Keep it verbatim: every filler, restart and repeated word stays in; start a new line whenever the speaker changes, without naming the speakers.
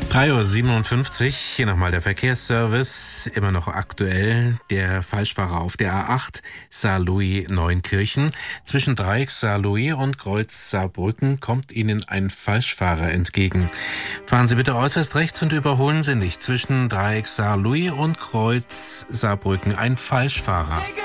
drei Uhr siebenundfünfzig, hier nochmal der Verkehrsservice, immer noch aktuell. Der Falschfahrer auf der A acht, Saarlouis-Neunkirchen. Zwischen Dreieck Saarlouis und Kreuz Saarbrücken kommt Ihnen ein Falschfahrer entgegen. Fahren Sie bitte äußerst rechts und überholen Sie nicht. Zwischen Dreieck Saarlouis und Kreuz Saarbrücken ein Falschfahrer.